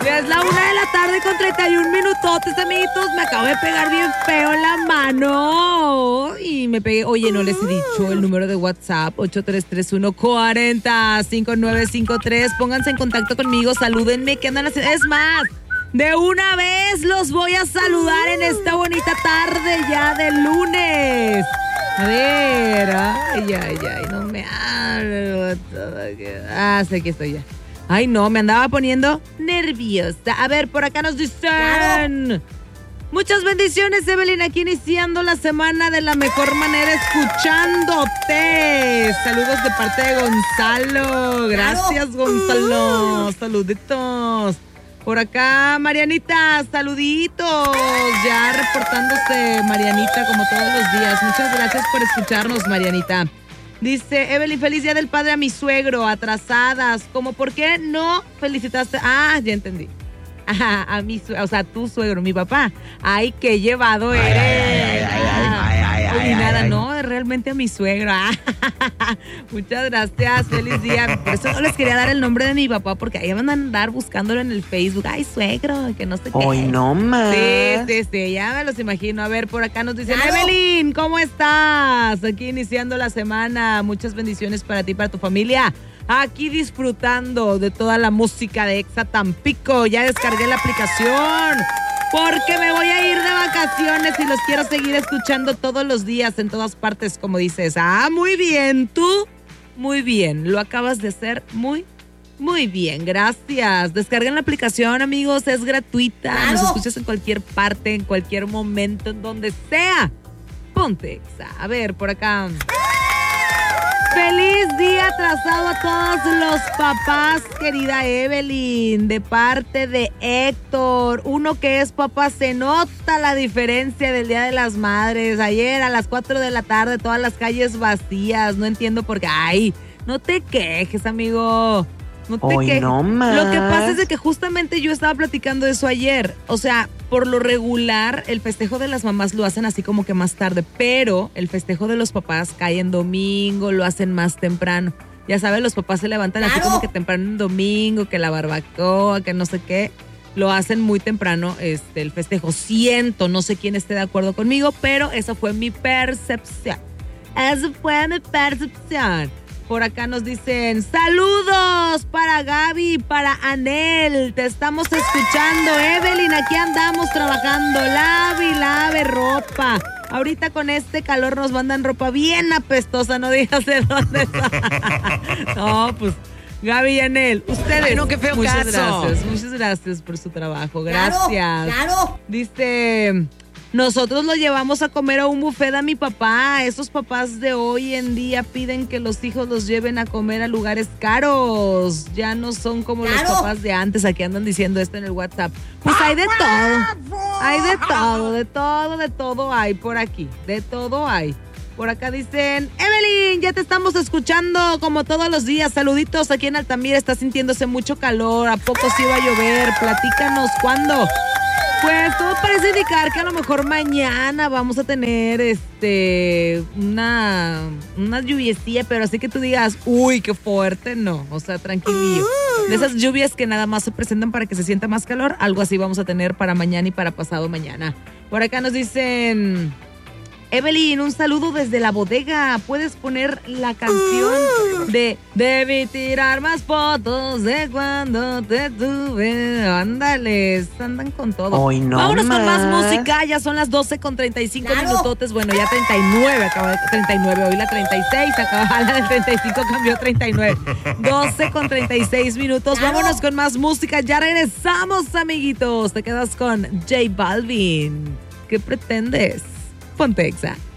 Es la 1:31 minutotes, amiguitos. Me acabo de pegar bien feo en la mano. Y me pegué. Oye, no les he dicho el número de WhatsApp: 8331-40-5953. Pónganse en contacto conmigo, salúdenme. ¿Qué andan haciendo? Es más, de una vez los voy a saludar en esta bonita tarde ya de lunes. A ver, ay, no me hablo. Sí, aquí estoy ya. Ay, no, me andaba poniendo nerviosa. A ver, por acá nos dicen... Claro. Muchas bendiciones, Evelyn, aquí iniciando la semana de la mejor manera, escuchándote. Saludos de parte de Gonzalo. Gracias, Gonzalo. Saluditos. Por acá, Marianita, saluditos. Ya reportándose, Marianita, como todos los días. Muchas gracias por escucharnos, Marianita. Dice, Evelyn, feliz día del padre a mi suegro, atrasadas. ¿Cómo por qué no felicitaste? Ah, ya entendí. A mi suegro, o sea, tu suegro, mi papá. Ay, qué llevado eres. Ay, nada, no, realmente a mi suegro. Muchas gracias, feliz día. Por eso no les quería dar el nombre de mi papá, porque ahí van a andar buscándolo en el Facebook. Ay, suegro, que no sé qué. Ay, no más. Sí, ya me los imagino. A ver, por acá nos dicen, claro. Evelyn, ¿cómo estás? Aquí iniciando la semana. Muchas bendiciones para ti y para tu familia. Aquí disfrutando de toda la música de Exa Tampico. Ya descargué la aplicación porque me voy a ir de vacaciones y los quiero seguir escuchando todos los días en todas partes, como dices. Ah, muy bien, tú, muy bien. Lo acabas de hacer muy bien, gracias. Descarguen la aplicación, amigos, es gratuita. Claro. Nos escuchas en cualquier parte, en cualquier momento, en donde sea. Ponte Exa. A ver, por acá... Feliz día atrasado a todos los papás, querida Evelyn, de parte de Héctor. Uno que es papá, se nota la diferencia del Día de las Madres. Ayer a las 4 de la tarde, todas las calles vacías. No entiendo por qué. Ay, no te quejes, amigo. No te quejes. No más. Lo que pasa es de que justamente yo estaba platicando eso ayer. O sea, por lo regular, el festejo de las mamás lo hacen así como que más tarde, pero el festejo de los papás cae en domingo, lo hacen más temprano. Ya sabes, los papás se levantan así como que temprano en domingo, que la barbacoa, que no sé qué. Lo hacen muy temprano el festejo. Siento, no sé quién esté de acuerdo conmigo, pero esa fue mi percepción. Esa fue mi percepción. Por acá nos dicen, saludos para Gaby, para Anel, te estamos escuchando, Evelyn, aquí andamos trabajando, lave ropa. Ahorita con este calor nos mandan ropa bien apestosa, no digas de dónde está. No, pues, Gaby y Anel, ustedes. Ay, no, qué feo muchas caso. Muchas gracias por su trabajo, gracias. Claro. Dice... Nosotros lo llevamos a comer a un buffet a mi papá. Esos papás de hoy en día piden que los hijos los lleven a comer a lugares caros. Ya no son como los papás de antes. Aquí andan diciendo esto en el WhatsApp. Pues hay de todo. Hay de todo hay por aquí. De todo hay. Por acá dicen, Evelyn, ya te estamos escuchando como todos los días. Saluditos, aquí en Altamira está sintiéndose mucho calor. ¿A poco sí va a llover? Platícanos, ¿cuándo? Pues todo parece indicar que a lo mejor mañana vamos a tener una lluviecilla, pero así que tú digas, uy, qué fuerte, no, o sea, tranquilillo. De esas lluvias que nada más se presentan para que se sienta más calor, algo así vamos a tener para mañana y para pasado mañana. Por acá nos dicen, Evelyn, un saludo desde la bodega. ¿Puedes poner la canción de Debí tirar más fotos de cuando te tuve? Ándale, andan con todo. Hoy no. Vámonos con más música. Ya son las 12:35 minutotes. Bueno, ya 39, acaba de 39. Hoy la 36, acaba la del 35, cambió 39. 12:36 minutos. Vámonos con más música. Ya regresamos, amiguitos. Te quedas con J Balvin. ¿Qué pretendes? Ponte Exa.